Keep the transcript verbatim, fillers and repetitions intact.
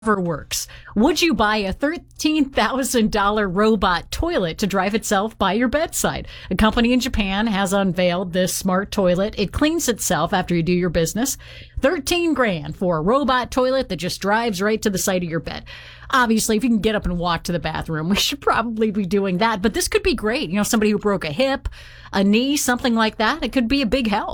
works. Would you buy a thirteen thousand dollars robot toilet to drive itself by your bedside? A company in Japan has unveiled this smart toilet. It cleans itself after you do your business. thirteen grand for a robot toilet that just drives right to the side of your bed. Obviously, if you can get up and walk to the bathroom, we should probably be doing that. But this could be great. You know, somebody who broke a hip, a knee, something like that. It could be a big help.